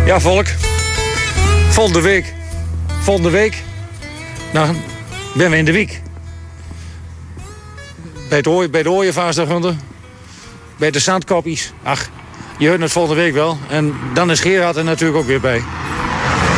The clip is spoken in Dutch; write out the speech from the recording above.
Ja, volk. Volgende week. Nou, ben we in de wiek. Bij de ooievaars daaronder. Bij de zandkoppies. Ach, je hoort het volgende week wel. En dan is Gerard er natuurlijk ook weer bij.